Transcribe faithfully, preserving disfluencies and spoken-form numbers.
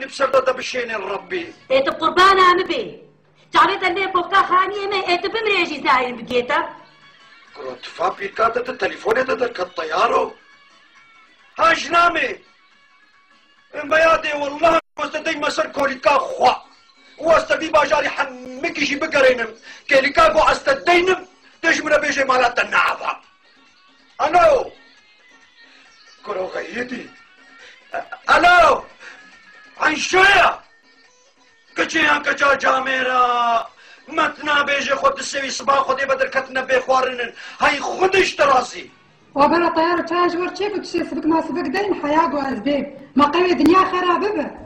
اللي بسردة بشين ربي ايت قربانا مبي تعريت اللي بوكا خاني ما ايت بمريجي زاين بقيتا كروت فابي كاتت التليفون تدرك الطيارو هاش نامي ان بيادي والله واستدي مسر كوليكا خوا واستدي باجاري حمكي شي بقرينم كوليكا قو استدينم تجمنا بيجي مالات النعفة الو كرو غيدي الو عن شوية كچيان كچا جاميرا متنا بيجي خود السوي صباح خودي بدر كتنا بيخوارنن هاي خودش تراسي وبلا طيارة تاج ورشيك وتشي سبك ما سبك دين حياة وازبيب ما قوي دنيا خرابة